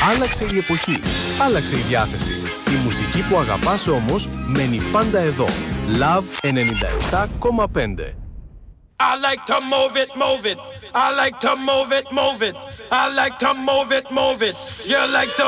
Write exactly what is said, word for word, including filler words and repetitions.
Άλλαξε η εποχή, άλλαξε η διάθεση. Η μουσική που αγαπάς όμως μένει πάντα εδώ. Love ενενήντα επτά κόμμα πέντε. I like to move it, move it. I like to move it, move it. I like to move it, move it. You like to